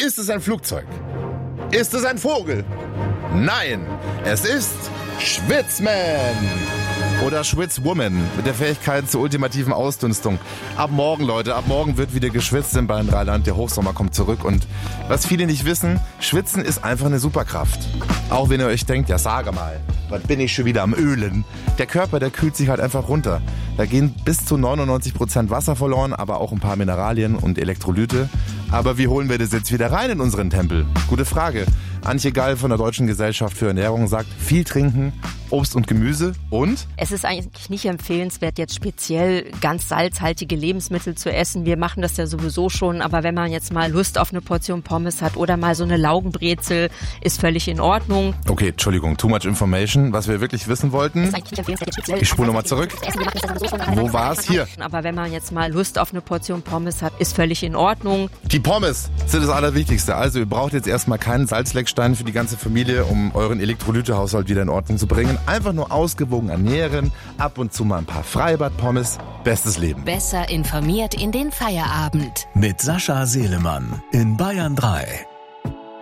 Ist es ein Flugzeug? Ist es ein Vogel? Nein, es ist Schwitzman. Oder Schwitzwoman mit der Fähigkeit zur ultimativen Ausdünstung. Ab morgen, Leute, ab morgen wird wieder geschwitzt in Bayern 3 Land. Der Hochsommer kommt zurück und was viele nicht wissen, Schwitzen ist einfach eine Superkraft. Auch wenn ihr euch denkt, ja sage mal, was bin ich schon wieder am Ölen? Der Körper, der kühlt sich halt einfach runter. Da gehen bis zu 99% Wasser verloren, aber auch ein paar Mineralien und Elektrolyte. Aber wie holen wir das jetzt wieder rein in unseren Tempel? Gute Frage. Antje Gall von der Deutschen Gesellschaft für Ernährung sagt, viel trinken, Obst und Gemüse und? Es ist eigentlich nicht empfehlenswert, jetzt speziell ganz salzhaltige Lebensmittel zu essen. Wir machen das ja sowieso schon, aber wenn man jetzt mal Lust auf eine Portion Pommes hat oder mal so eine Laugenbrezel, ist völlig in Ordnung. Okay, Entschuldigung, too much information. Was wir wirklich wissen wollten, ich spule nochmal zurück. Wo war's? Hier. Aber wenn man jetzt mal Lust auf eine Portion Pommes hat, ist völlig in Ordnung. Die Pommes sind das Allerwichtigste. Also ihr braucht jetzt erstmal keinen Salzleckstein für die ganze Familie, um euren Elektrolytehaushalt wieder in Ordnung zu bringen. Einfach nur ausgewogen ernähren, ab und zu mal ein paar Freibad-Pommes. Bestes Leben. Besser informiert in den Feierabend. Mit Sascha Selemann in Bayern 3.